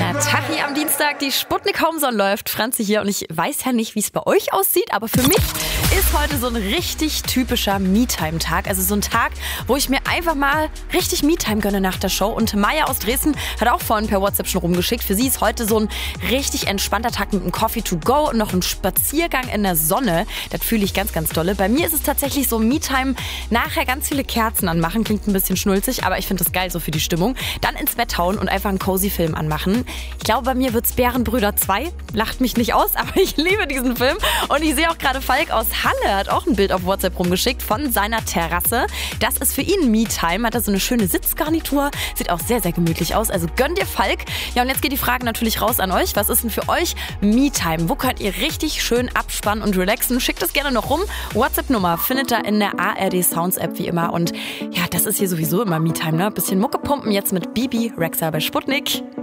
Tachi am Dienstag, die Sputnik Homeson läuft. Franzi hier und ich weiß ja nicht, wie es bei euch aussieht, aber für mich ist heute so ein richtig typischer Me-Time-Tag. Also so ein Tag, wo ich mir einfach mal richtig Me-Time gönne nach der Show. Und Maya aus Dresden hat auch vorhin per WhatsApp schon rumgeschickt. Für sie ist heute so ein richtig entspannter Tag mit einem Coffee to go und noch ein Spaziergang in der Sonne. Das fühle ich ganz, ganz dolle. Bei mir ist es tatsächlich so Me-Time, nachher ganz viele Kerzen anmachen. Klingt ein bisschen schnulzig, aber ich finde das geil so für die Stimmung. Dann ins Bett hauen und einfach einen cozy Film anmachen. Ich glaube, bei mir wird's Bärenbrüder 2. Lacht mich nicht aus, aber ich liebe diesen Film. Und ich sehe auch gerade Falk aus Halle hat auch ein Bild auf WhatsApp rumgeschickt von seiner Terrasse. Das ist für ihn Me-Time. Hat da so eine schöne Sitzgarnitur. Sieht auch sehr, sehr gemütlich aus. Also gönn dir Falk. Ja, und jetzt geht die Frage natürlich raus an euch. Was ist denn für euch Me-Time? Wo könnt ihr richtig schön abspannen und relaxen? Schickt es gerne noch rum. WhatsApp-Nummer findet ihr in der ARD Sounds App wie immer. Und ja, das ist hier sowieso immer Me-Time, ne? Bisschen Mucke pumpen jetzt mit Bibi Rexha bei Sputnik.